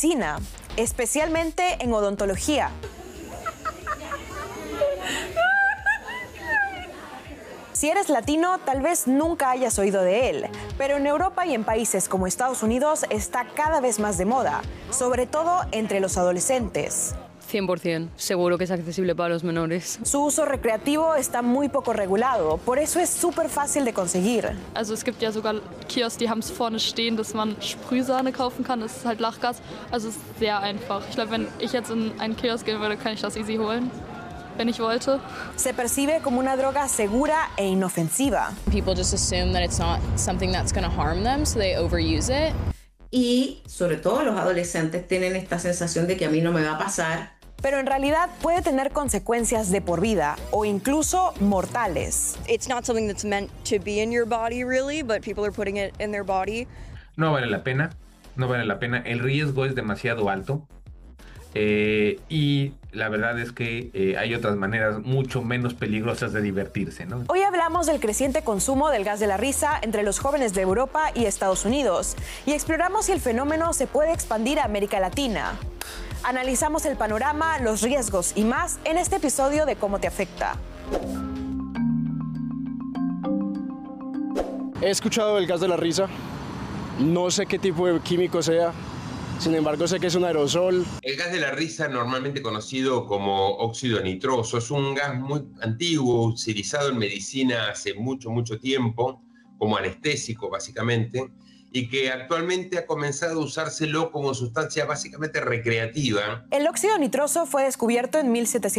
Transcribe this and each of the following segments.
medicina, especialmente en odontología. Si eres latino, tal vez nunca hayas oído de él, pero en Europa y en países como Estados Unidos está cada vez más de moda, sobre todo entre los adolescentes. 100%, seguro que es accesible para los menores. Su uso recreativo está muy poco regulado, por eso es súper fácil de conseguir. Also es gibt ja sogar Kiosks, die haben es vorne stehen, dass man Sprühsahne kaufen kann, das ist halt Lachgas, also es ist sehr einfach. Ich glaube, wenn ich jetzt in einen Kiosk gehen würde, kann ich das easy holen, wenn ich wollte. Se percibe como una droga segura e inofensiva. People just assume that it's not something that's going to harm them, so they overuse it. Y sobre todo los adolescentes tienen esta sensación de que a mí no me va a pasar. Pero en realidad puede tener consecuencias de por vida o incluso mortales. It's not something that's meant to be in your body really, but people are putting it in their body. No vale la pena, no vale la pena. El riesgo es demasiado alto. Y la verdad es que hay otras maneras mucho menos peligrosas de divertirse, ¿no? Hoy hablamos del creciente consumo del gas de la risa entre los jóvenes de Europa y Estados Unidos y exploramos si el fenómeno se puede expandir a América Latina. Analizamos el panorama, los riesgos y más en este episodio de Cómo te afecta. He escuchado del gas de la risa. No sé qué tipo de químico sea. Sin embargo, sé que es un aerosol. El gas de la risa, normalmente conocido como óxido nitroso, es un gas muy antiguo, utilizado en medicina hace mucho tiempo, como anestésico básicamente, y que actualmente ha comenzado a usárselo como sustancia básicamente recreativa. El óxido nitroso fue descubierto en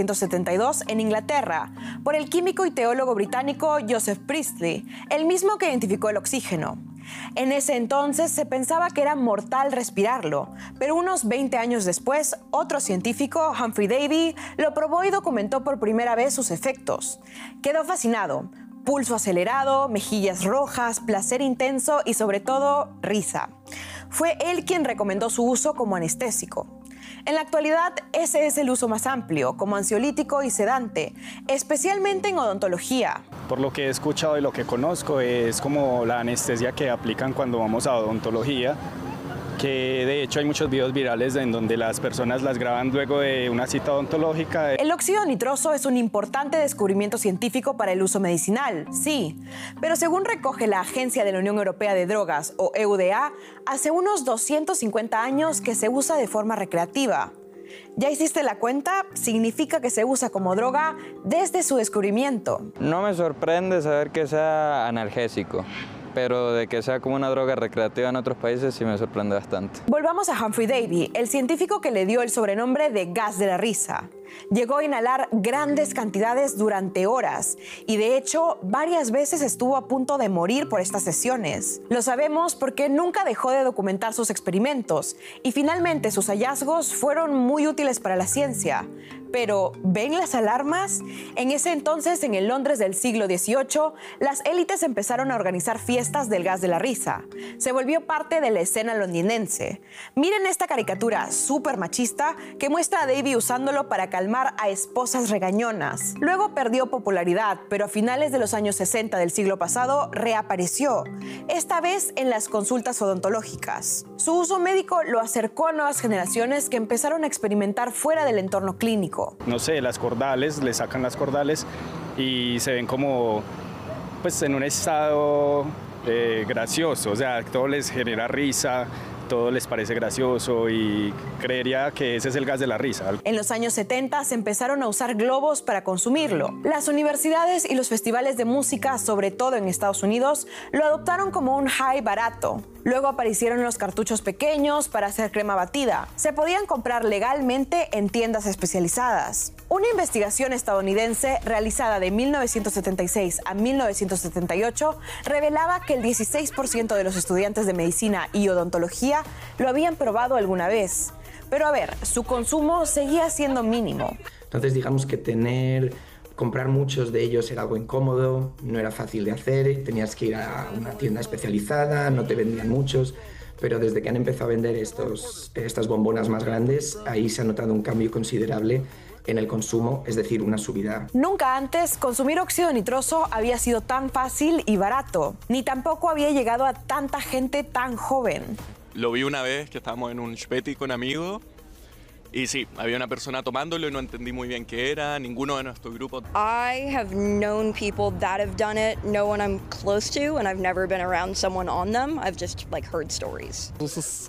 1772 en Inglaterra por el químico y teólogo británico Joseph Priestley, el mismo que identificó el oxígeno. En ese entonces se pensaba que era mortal respirarlo, pero unos 20 años después, otro científico, Humphrey Davy, lo probó y documentó por primera vez sus efectos. Quedó fascinado. Pulso acelerado, mejillas rojas, placer intenso y sobre todo, risa. Fue él quien recomendó su uso como anestésico. En la actualidad, ese es el uso más amplio, como ansiolítico y sedante, especialmente en odontología. Por lo que he escuchado y lo que conozco, es como la anestesia que aplican cuando vamos a odontología, que de hecho hay muchos videos virales en donde las personas las graban luego de una cita odontológica. El óxido nitroso es un importante descubrimiento científico para el uso medicinal, sí, pero según recoge la Agencia de la Unión Europea de Drogas, o EUDA, hace unos 250 años que se usa de forma recreativa. ¿Ya hiciste la cuenta? Significa que se usa como droga desde su descubrimiento. No me sorprende saber que sea analgésico, pero de que sea como una droga recreativa en otros países sí me sorprende bastante. Volvamos a Humphrey Davy, el científico que le dio el sobrenombre de gas de la risa. Llegó a inhalar grandes cantidades durante horas y de hecho varias veces estuvo a punto de morir por estas sesiones. Lo sabemos porque nunca dejó de documentar sus experimentos y finalmente sus hallazgos fueron muy útiles para la ciencia. Pero, ¿ven las alarmas? En ese entonces, en el Londres del siglo XVIII, las élites empezaron a organizar fiestas del gas de la risa. Se volvió parte de la escena londinense. Miren esta caricatura súper machista que muestra a Davy usándolo para calmar a esposas regañonas. Luego perdió popularidad, pero a finales de los años 60 del siglo pasado reapareció, esta vez en las consultas odontológicas. Su uso médico lo acercó a nuevas generaciones que empezaron a experimentar fuera del entorno clínico. No sé, las cordales, le sacan las cordales y se ven como pues en un estado gracioso, o sea, todo les genera risa, todo les parece gracioso y creería que ese es el gas de la risa. En los años 70 se empezaron a usar globos para consumirlo. Las universidades y los festivales de música, sobre todo en Estados Unidos, lo adoptaron como un high barato. Luego aparecieron los cartuchos pequeños para hacer crema batida. Se podían comprar legalmente en tiendas especializadas. Una investigación estadounidense realizada de 1976 a 1978 revelaba que el 16% de los estudiantes de medicina y odontología lo habían probado alguna vez. Pero a ver, su consumo seguía siendo mínimo. Entonces digamos que comprar muchos de ellos era algo incómodo, no era fácil de hacer, tenías que ir a una tienda especializada, no te vendían muchos, pero desde que han empezado a vender estas bombonas más grandes, ahí se ha notado un cambio considerable en el consumo, es decir, una subida. Nunca antes consumir óxido nitroso había sido tan fácil y barato, ni tampoco había llegado a tanta gente tan joven. lo vi una vez que estábamos en un Späti con amigos. Y sí, había una persona tomándolo y no entendí muy bien qué era, ninguno de nuestro grupo. I have known people that have done it, no one I'm close to, and I've never been around someone on them. I've just like heard stories. Das ist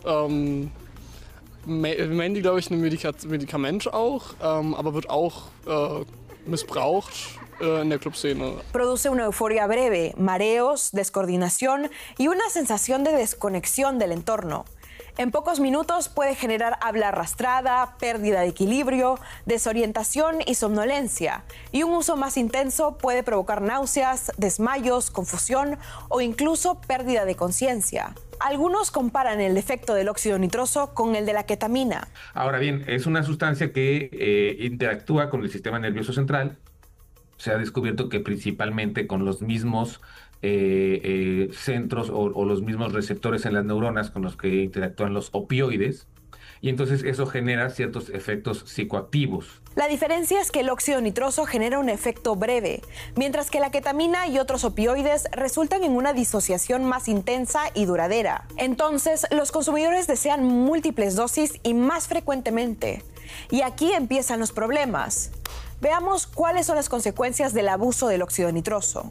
mainly, glaube ich, ein Medikament auch, aber wird auch missbraucht en la clubszene. Produce una euforia breve, mareos, descoordinación y una sensación de desconexión del entorno. En pocos minutos puede generar habla arrastrada, pérdida de equilibrio, desorientación y somnolencia. Y un uso más intenso puede provocar náuseas, desmayos, confusión o incluso pérdida de conciencia. Algunos comparan el efecto del óxido nitroso con el de la ketamina. Ahora bien, es una sustancia que interactúa con el sistema nervioso central. Se ha descubierto que principalmente con los mismos centros o los mismos receptores en las neuronas con los que interactúan los opioides, y entonces eso genera ciertos efectos psicoactivos. La diferencia es que el óxido nitroso genera un efecto breve, mientras que la ketamina y otros opioides resultan en una disociación más intensa y duradera. Entonces, los consumidores desean múltiples dosis y más frecuentemente. Y aquí empiezan los problemas. Veamos cuáles son las consecuencias del abuso del óxido nitroso.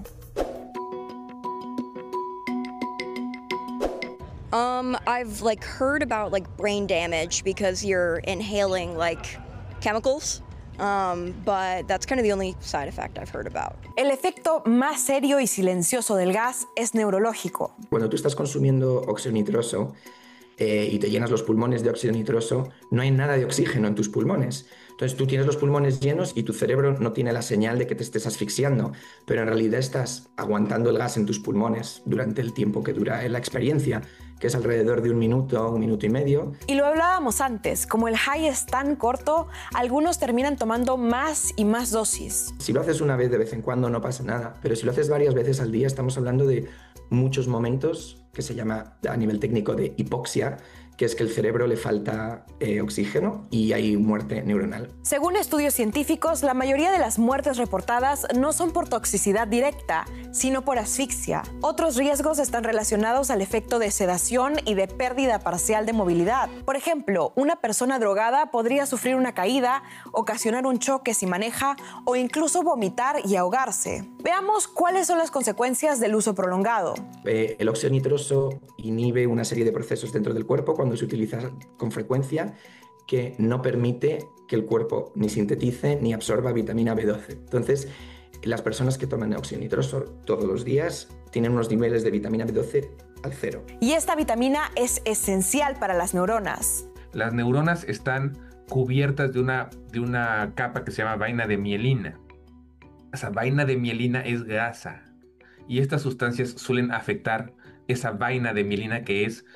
I've heard about brain damage because you're inhaling chemicals, but that's kind of the only side effect I've heard about. El efecto más serio y silencioso del gas es neurológico. Cuando tú estás consumiendo óxido nitroso y te llenas los pulmones de óxido nitroso, no hay nada de oxígeno en tus pulmones. Entonces tú tienes los pulmones llenos y tu cerebro no tiene la señal de que te estés asfixiando, pero en realidad estás aguantando el gas en tus pulmones durante el tiempo que dura la experiencia, que es alrededor de 1 minuto, 1 minuto y medio. Y lo hablábamos antes, como el high es tan corto, algunos terminan tomando más y más dosis. Si lo haces una vez de vez en cuando no pasa nada, pero si lo haces varias veces al día estamos hablando de muchos momentos que se llama a nivel técnico de hipoxia, que es que el cerebro le falta oxígeno y hay muerte neuronal. Según estudios científicos, la mayoría de las muertes reportadas no son por toxicidad directa, sino por asfixia. Otros riesgos están relacionados al efecto de sedación y de pérdida parcial de movilidad. Por ejemplo, una persona drogada podría sufrir una caída, ocasionar un choque si maneja o incluso vomitar y ahogarse. Veamos cuáles son las consecuencias del uso prolongado. El óxido nitroso inhibe una serie de procesos dentro del cuerpo cuando se utiliza con frecuencia que no permite que el cuerpo ni sintetice ni absorba vitamina B12. Entonces, las personas que toman óxido nitroso todos los días tienen unos niveles de vitamina B12 al 0. Y esta vitamina es esencial para las neuronas. Las neuronas están cubiertas de una capa que se llama vaina de mielina. Esa vaina de mielina es grasa y estas sustancias suelen afectar esa vaina de mielina que es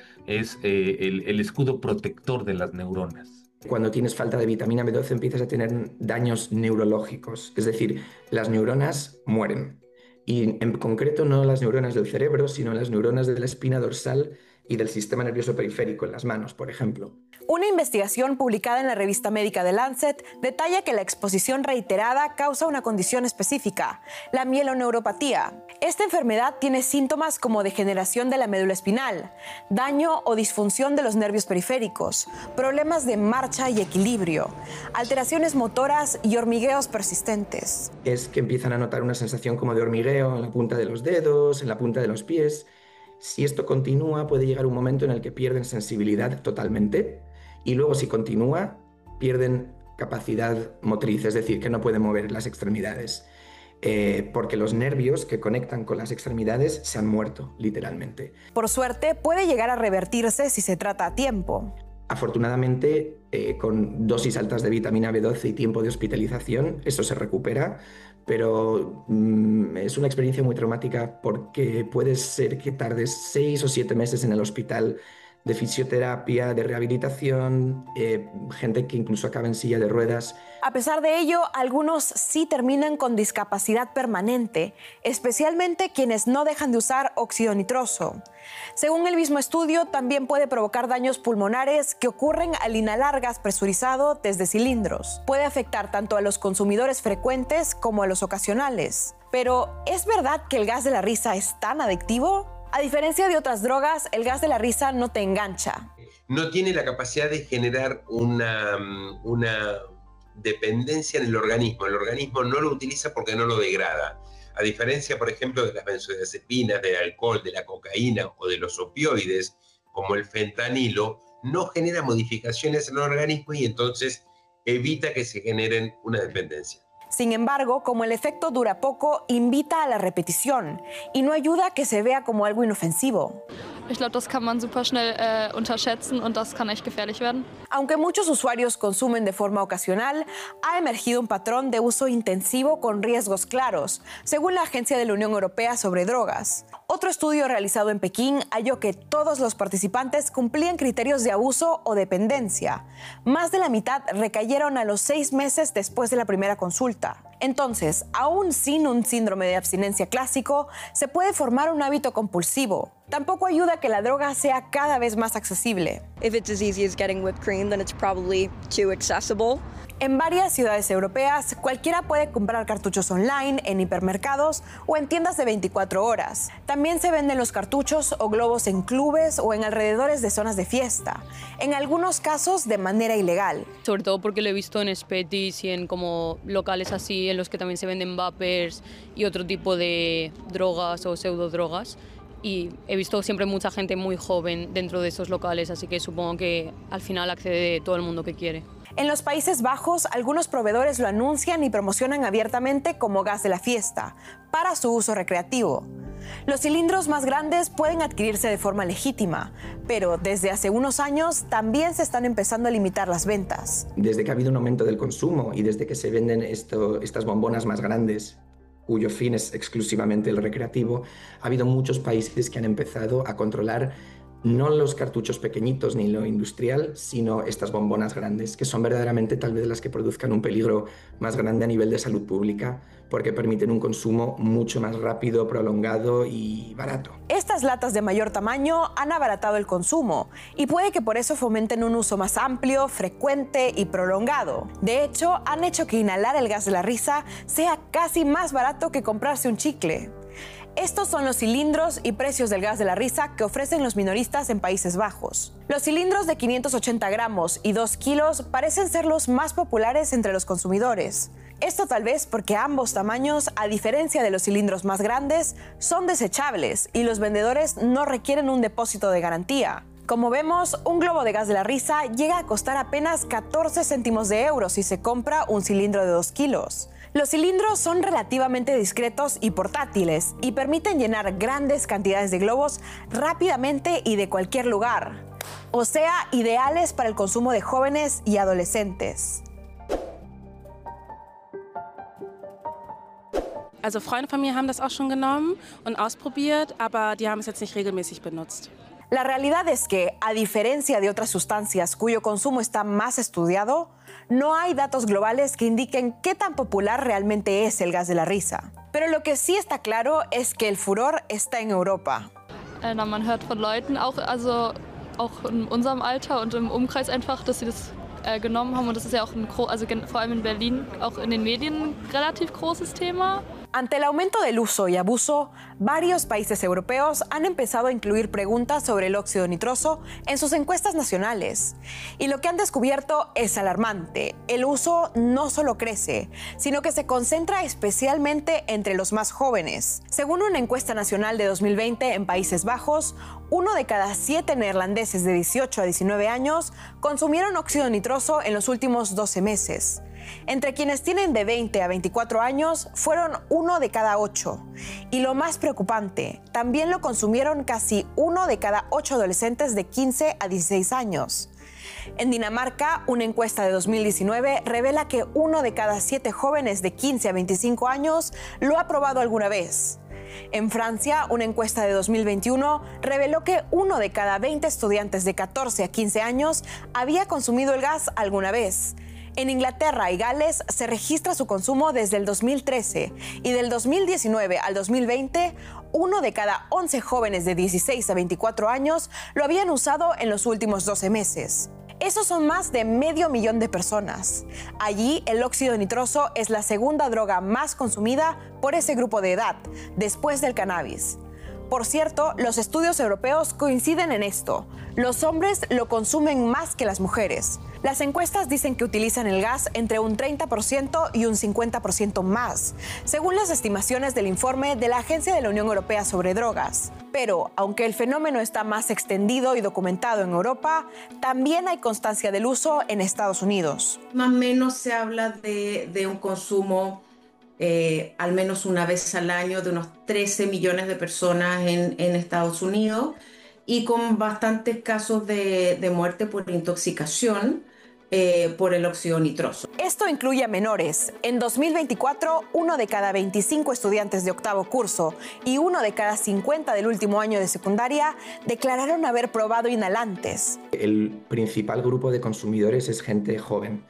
el escudo protector de las neuronas. Cuando tienes falta de vitamina B12 empiezas a tener daños neurológicos, es decir, las neuronas mueren. Y en concreto no las neuronas del cerebro, sino las neuronas de la espina dorsal y del sistema nervioso periférico en las manos, por ejemplo. Una investigación publicada en la revista médica The Lancet detalla que la exposición reiterada causa una condición específica, la mieloneuropatía. Esta enfermedad tiene síntomas como degeneración de la médula espinal, daño o disfunción de los nervios periféricos, problemas de marcha y equilibrio, alteraciones motoras y hormigueos persistentes. Es que empiezan a notar una sensación como de hormigueo en la punta de los dedos, en la punta de los pies. Si esto continúa, puede llegar un momento en el que pierden sensibilidad totalmente y luego, si continúa, pierden capacidad motriz, es decir, que no pueden mover las extremidades, porque los nervios que conectan con las extremidades se han muerto, literalmente. Por suerte, puede llegar a revertirse si se trata a tiempo. Afortunadamente, con dosis altas de vitamina B12 y tiempo de hospitalización, eso se recupera, pero es una experiencia muy traumática porque puede ser que tardes 6 o 7 meses en el hospital de fisioterapia, de rehabilitación, gente que incluso acaba en silla de ruedas. A pesar de ello, algunos sí terminan con discapacidad permanente, especialmente quienes no dejan de usar óxido nitroso. Según el mismo estudio, también puede provocar daños pulmonares que ocurren al inhalar gas presurizado desde cilindros. Puede afectar tanto a los consumidores frecuentes como a los ocasionales. Pero, ¿es verdad que el gas de la risa es tan adictivo? A diferencia de otras drogas, el gas de la risa no te engancha. no tiene la capacidad de generar una dependencia en el organismo. El organismo no lo utiliza porque no lo degrada. A diferencia, por ejemplo, de las benzodiazepinas, del alcohol, de la cocaína o de los opioides, como el fentanilo, no genera modificaciones en el organismo y entonces evita que se generen una dependencia. Sin embargo, como el efecto dura poco, invita a la repetición y no ayuda a que se vea como algo inofensivo. Ich glaube, das kann man super schnell unterschätzen und das kann echt gefährlich werden. Aunque muchos usuarios consumen de forma ocasional, ha emergido un patrón de uso intensivo con riesgos claros, según la Agencia de la Unión Europea sobre Drogas. Otro estudio realizado en Pekín halló que todos los participantes cumplían criterios de abuso o dependencia. Más de la mitad recayeron a los 6 meses después de la primera consulta. Entonces, aún sin un síndrome de abstinencia clásico, se puede formar un hábito compulsivo. Tampoco ayuda a que la droga sea cada vez más accesible. If it's as easy as getting whipped cream, then it's probably too accessible. En varias ciudades europeas, cualquiera puede comprar cartuchos online, en hipermercados o en tiendas de 24 horas. También se venden los cartuchos o globos en clubes o en alrededores de zonas de fiesta, en algunos casos de manera ilegal. Sobre todo porque lo he visto en Spetis y en como locales así, en los que también se venden vapers y otro tipo de drogas o pseudodrogas. Y he visto siempre mucha gente muy joven dentro de esos locales, así que supongo que al final accede todo el mundo que quiere. En los Países Bajos, algunos proveedores lo anuncian y promocionan abiertamente como gas de la fiesta, para su uso recreativo. Los cilindros más grandes pueden adquirirse de forma legítima, pero desde hace unos años también se están empezando a limitar las ventas. Desde que ha habido un aumento del consumo y desde que se venden estas bombonas más grandes, cuyo fin es exclusivamente el recreativo, ha habido muchos países que han empezado a controlar no los cartuchos pequeñitos ni lo industrial, sino estas bombonas grandes, que son verdaderamente tal vez las que produzcan un peligro más grande a nivel de salud pública, porque permiten un consumo mucho más rápido, prolongado y barato. Estas latas de mayor tamaño han abaratado el consumo y puede que por eso fomenten un uso más amplio, frecuente y prolongado. De hecho, han hecho que inhalar el gas de la risa sea casi más barato que comprarse un chicle. Estos son los cilindros y precios del gas de la risa que ofrecen los minoristas en Países Bajos. Los cilindros de 580 gramos y 2 kilos parecen ser los más populares entre los consumidores. Esto tal vez porque ambos tamaños, a diferencia de los cilindros más grandes, son desechables y los vendedores no requieren un depósito de garantía. Como vemos, un globo de gas de la risa llega a costar apenas 14 céntimos de euro si se compra un cilindro de 2 kilos. Los cilindros son relativamente discretos y portátiles y permiten llenar grandes cantidades de globos rápidamente y de cualquier lugar. O sea, ideales para el consumo de jóvenes y adolescentes. Also Freunde von mir haben das auch schon genommen und ausprobiert, aber die haben es jetzt nicht regelmäßig benutzt. La realidad es que, a diferencia de otras sustancias cuyo consumo está más estudiado, no hay datos globales que indiquen qué tan popular realmente es el gas de la risa. Pero lo que sí está claro es que el furor está en Europa. Man hört von Leuten, auch in unserem Alter und im Umkreis einfach, dass sie das genommen haben. Und das ist ja auch vor allem in Berlin, auch in den Medien ein relativ großes Thema. Ante el aumento del uso y abuso, varios países europeos han empezado a incluir preguntas sobre el óxido nitroso en sus encuestas nacionales. Y lo que han descubierto es alarmante. El uso no solo crece, sino que se concentra especialmente entre los más jóvenes. Según una encuesta nacional de 2020 en Países Bajos, 1 de cada 7 neerlandeses de 18 a 19 años consumieron óxido nitroso en los últimos 12 meses. Entre quienes tienen de 20 a 24 años fueron 1 de cada 8. Y lo más preocupante, también lo consumieron casi 1 de cada 8 adolescentes de 15 a 16 años. En Dinamarca, una encuesta de 2019 revela que 1 de cada 7 jóvenes de 15 a 25 años lo ha probado alguna vez. En Francia, una encuesta de 2021 reveló que 1 de cada 20 estudiantes de 14 a 15 años había consumido el gas alguna vez. En Inglaterra y Gales se registra su consumo desde el 2013 y del 2019 al 2020, 1 de cada 11 jóvenes de 16 a 24 años lo habían usado en los últimos 12 meses. Esos son más de 500.000 de personas. Allí, el óxido nitroso es la segunda droga más consumida por ese grupo de edad, después del cannabis. Por cierto, los estudios europeos coinciden en esto. Los hombres lo consumen más que las mujeres. Las encuestas dicen que utilizan el gas entre un 30% y un 50% más, según las estimaciones del informe de la Agencia de la Unión Europea sobre Drogas. Pero, aunque el fenómeno está más extendido y documentado en Europa, también hay constancia del uso en Estados Unidos. Más o menos se habla de un consumo al menos una vez al año de unos 13 millones de personas en Estados Unidos y con bastantes casos de muerte por intoxicación por el óxido nitroso. Esto incluye a menores. En 2024, 1 de cada 25 estudiantes de octavo curso y 1 de cada 50 del último año de secundaria declararon haber probado inhalantes. El principal grupo de consumidores es gente joven.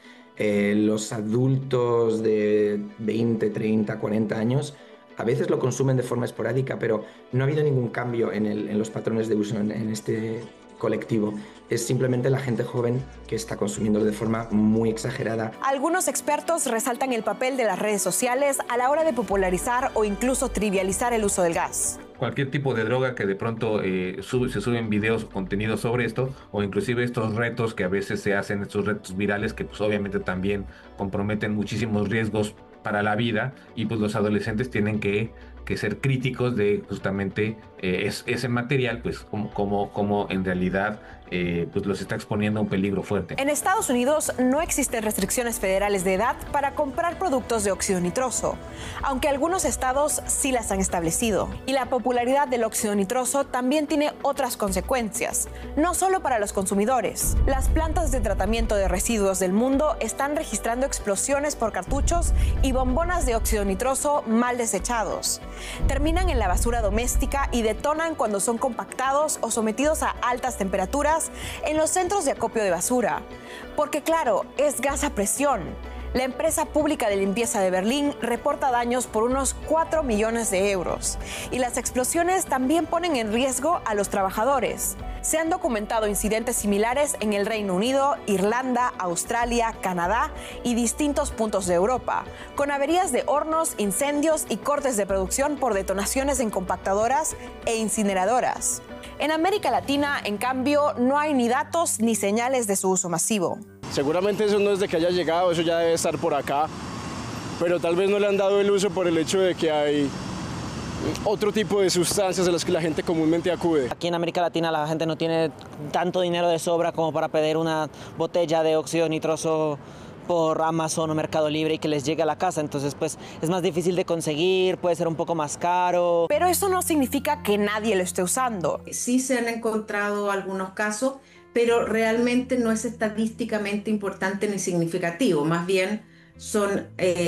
Los adultos de 20, 30, 40 años a veces lo consumen de forma esporádica, pero no ha habido ningún cambio en los patrones de uso en este colectivo. Es simplemente la gente joven que está consumiendo de forma muy exagerada. Algunos expertos resaltan el papel de las redes sociales a la hora de popularizar o incluso trivializar el uso del gas. Cualquier tipo de droga que de pronto se suben videos o contenidos sobre esto, o inclusive estos retos que a veces se hacen, estos retos virales que pues obviamente también comprometen muchísimos riesgos para la vida, y pues los adolescentes tienen que ser críticos de justamente ese material, pues como en realidad pues los está exponiendo a un peligro fuerte. En Estados Unidos no existen restricciones federales de edad para comprar productos de óxido nitroso, aunque algunos estados sí las han establecido. Y la popularidad del óxido nitroso también tiene otras consecuencias, no solo para los consumidores. Las plantas de tratamiento de residuos del mundo están registrando explosiones por cartuchos y bombonas de óxido nitroso mal desechados. Terminan en la basura doméstica y detonan cuando son compactados o sometidos a altas temperaturas en los centros de acopio de basura. Porque claro, es gas a presión. La empresa pública de limpieza de Berlín reporta daños por unos 4 millones de euros. Y las explosiones también ponen en riesgo a los trabajadores. Se han documentado incidentes similares en el Reino Unido, Irlanda, Australia, Canadá y distintos puntos de Europa, con averías de hornos, incendios y cortes de producción por detonaciones en compactadoras e incineradoras. En América Latina, en cambio, no hay ni datos ni señales de su uso masivo. Seguramente eso no es de que haya llegado, eso ya debe estar por acá, pero tal vez no le han dado el uso por el hecho de que hay otro tipo de sustancias a las que la gente comúnmente acude. Aquí en América Latina la gente no tiene tanto dinero de sobra como para pedir una botella de óxido nitroso por Amazon o Mercado Libre y que les llegue a la casa, entonces pues es más difícil de conseguir, puede ser un poco más caro. Pero eso no significa que nadie lo esté usando. Sí se han encontrado algunos casos, pero realmente no es estadísticamente importante ni significativo, más bien son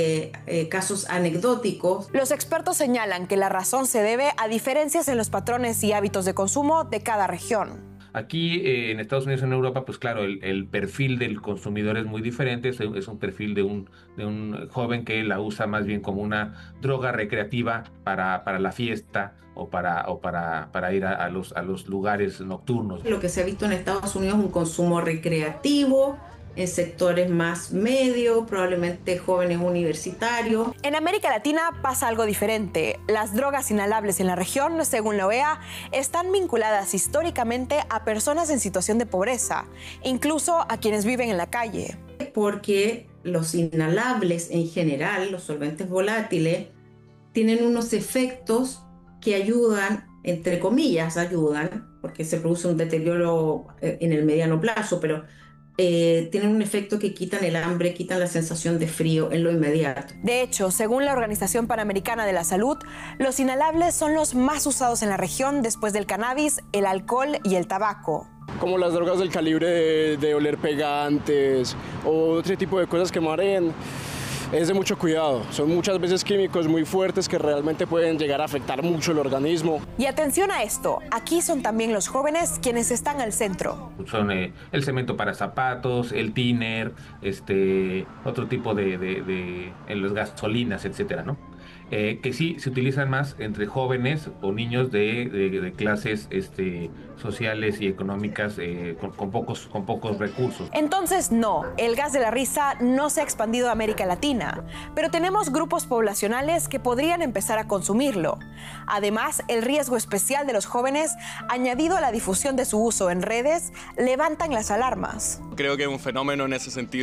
casos anecdóticos. Los expertos señalan que la razón se debe a diferencias en los patrones y hábitos de consumo de cada región. Aquí en Estados Unidos y en Europa, pues claro, el perfil del consumidor es muy diferente. Es un perfil de un joven que la usa más bien como una droga recreativa para la fiesta o para ir a los lugares nocturnos. Lo que se ha visto en Estados Unidos es un consumo recreativo, en sectores más medios, probablemente jóvenes universitarios. En América Latina pasa algo diferente. Las drogas inhalables en la región, según la OEA, están vinculadas históricamente a personas en situación de pobreza, incluso a quienes viven en la calle. Porque los inhalables en general, los solventes volátiles, tienen unos efectos que ayudan, entre comillas ayudan, porque se produce un deterioro en el mediano plazo, pero tienen un efecto que quitan el hambre, quitan la sensación de frío en lo inmediato. De hecho, según la Organización Panamericana de la Salud, los inhalables son los más usados en la región después del cannabis, el alcohol y el tabaco. Como las drogas del calibre de oler pegantes o otro tipo de cosas que mareen, es de mucho cuidado. Son muchas veces químicos muy fuertes que realmente pueden llegar a afectar mucho el organismo. Y atención a esto, aquí son también los jóvenes quienes están al centro. Son el cemento para zapatos, el thinner, otro tipo de las gasolinas, etcétera, ¿no? que sí se utilizan más entre jóvenes o niños de clases sociales y económicas con pocos recursos. Entonces, no, el gas de la risa no se ha expandido a América Latina, pero tenemos grupos poblacionales que podrían empezar a consumirlo. Además, el riesgo especial de los jóvenes, añadido a la difusión de su uso en redes, levantan las alarmas. Creo que es un fenómeno en ese sentido